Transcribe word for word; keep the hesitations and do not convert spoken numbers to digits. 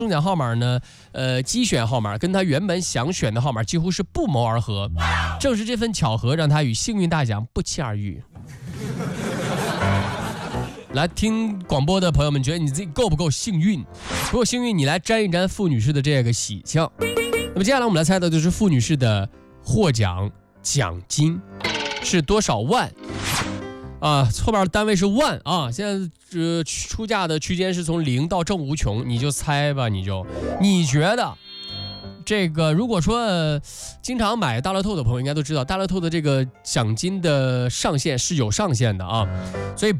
中奖号码呢，呃，机选号码跟他原本想选的号码几乎是不谋而合。正是这份巧合，让他与幸运大奖不期而遇。来听广播的朋友们，觉得你自己够不够幸运？如果幸运，你来沾一沾傅女士的这个喜庆。那么接下来我们来猜的就是傅女士的获奖奖金是多少万？啊，后边单位是万啊，现在呃出价的区间是从零到正无穷，你就猜吧，你就你觉得这个如果说、呃、经常买大乐透的朋友应该都知道，大乐透的这个奖金的上限是有上限的啊，所以